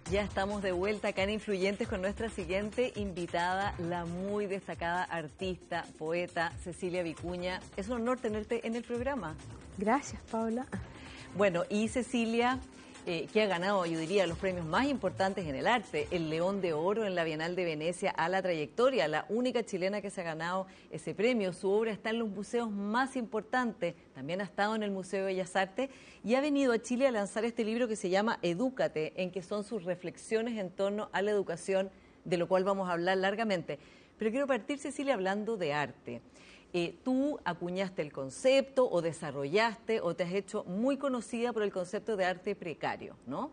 Ya estamos de vuelta acá en Influyentes con nuestra siguiente invitada, la muy destacada artista, poeta Cecilia Vicuña. Es un honor tenerte en el programa. Gracias, Paula. Bueno, y Cecilia, que ha ganado, yo diría, los premios más importantes en el arte, el León de Oro en la Bienal de Venecia a la trayectoria, la única chilena que se ha ganado ese premio. Su obra está en los museos más importantes, también ha estado en el Museo de Bellas Artes y ha venido a Chile a lanzar este libro que se llama Edúcate, en que son sus reflexiones en torno a la educación, de lo cual vamos a hablar largamente. Pero quiero partir, Cecilia, hablando de arte. Tú acuñaste el concepto o desarrollaste o te has hecho muy conocida por el concepto de arte precario, ¿no?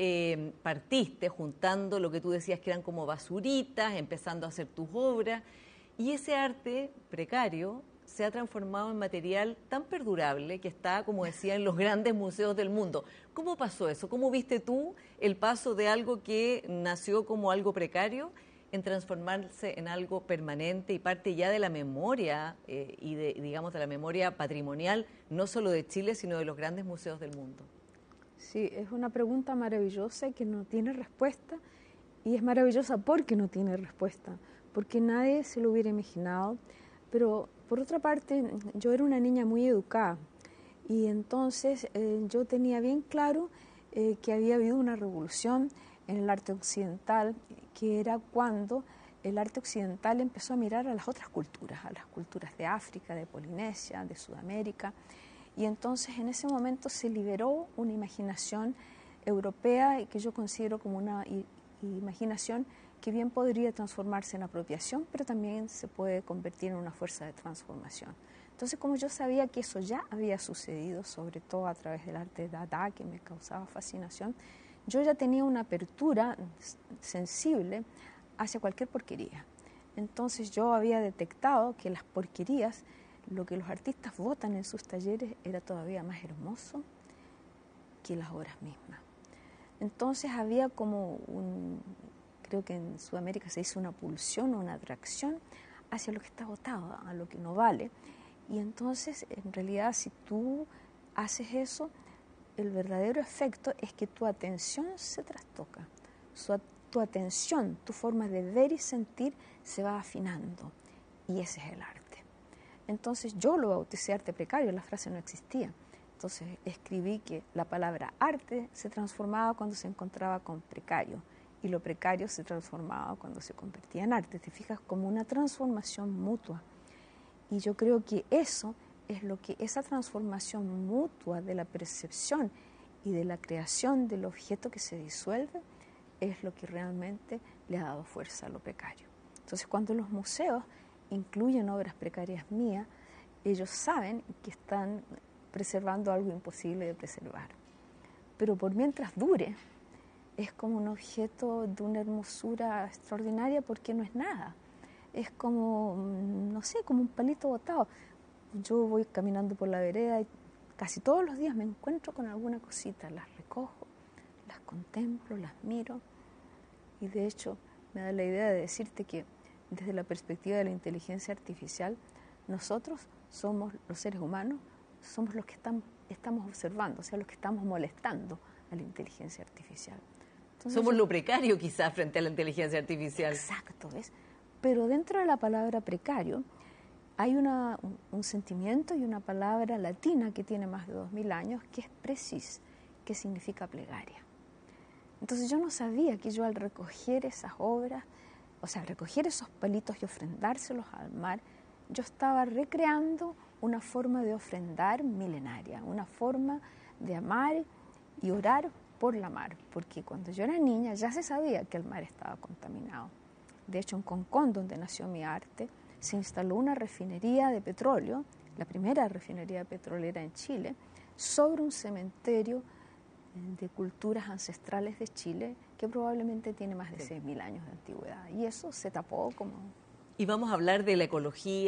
Partiste juntando lo que tú decías que eran como basuritas, empezando a hacer tus obras, y ese arte precario se ha transformado en material tan perdurable que está, como decía, en los grandes museos del mundo. ¿Cómo pasó eso? ¿Cómo viste tú el paso de algo que nació como algo precario en transformarse en algo permanente y parte ya de la memoria y de, digamos, de la memoria patrimonial, no solo de Chile, sino de los grandes museos del mundo? Sí, es una pregunta maravillosa que no tiene respuesta, y es maravillosa porque no tiene respuesta, porque nadie se lo hubiera imaginado. Pero por otra parte, yo era una niña muy educada, y entonces yo tenía bien claro que había habido una revolución en el arte occidental, que era cuando el arte occidental empezó a mirar a las otras culturas, a las culturas de África, de Polinesia, de Sudamérica, y entonces en ese momento se liberó una imaginación europea que yo considero como una imaginación que bien podría transformarse en apropiación, pero también se puede convertir en una fuerza de transformación. Entonces, como yo sabía que eso ya había sucedido, sobre todo a través del arte Dada, que me causaba fascinación, yo ya tenía una apertura sensible hacia cualquier porquería. Entonces yo había detectado que las porquerías, lo que los artistas votan en sus talleres, era todavía más hermoso que las obras mismas. Entonces había como creo que en Sudamérica se dice una pulsión o una atracción hacia lo que está votado, a lo que no vale. Y entonces, en realidad, si tú haces eso, el verdadero efecto es que tu atención se trastoca, tu atención, tu forma de ver y sentir se va afinando, y ese es el arte. Entonces yo lo bauticé arte precario, la frase no existía. Entonces escribí que la palabra arte se transformaba cuando se encontraba con precario, y lo precario se transformaba cuando se convertía en arte. Te fijas, como una transformación mutua. Y yo creo que eso es lo que, esa transformación mutua de la percepción y de la creación del objeto que se disuelve, es lo que realmente le ha dado fuerza a lo precario. Entonces, cuando los museos incluyen obras precarias mías, ellos saben que están preservando algo imposible de preservar. Pero por mientras dure, es como un objeto de una hermosura extraordinaria, porque no es nada. Es como, no sé, como un palito botado. Yo voy caminando por la vereda y casi todos los días me encuentro con alguna cosita, las recojo, las contemplo, las miro, y de hecho me da la idea de decirte que desde la perspectiva de la inteligencia artificial, nosotros somos, los seres humanos, somos los que estamos observando, o sea, los que estamos molestando a la inteligencia artificial. Entonces, somos lo precario quizás frente a la inteligencia artificial. Exacto, ¿ves? Pero dentro de la palabra precario hay un sentimiento y una palabra latina que tiene más de 2000 años, que es precis, que significa plegaria. Entonces yo no sabía que yo, al recoger esas obras, o sea, al recoger esos palitos y ofrendárselos al mar, yo estaba recreando una forma de ofrendar milenaria, una forma de amar y orar por la mar, porque cuando yo era niña ya se sabía que el mar estaba contaminado. De hecho, en Concón, donde nació mi arte, se instaló una refinería de petróleo, la primera refinería petrolera en Chile, sobre un cementerio de culturas ancestrales de Chile que probablemente tiene más de 6000 años de antigüedad. Y eso se tapó como... Y vamos a hablar de la ecología,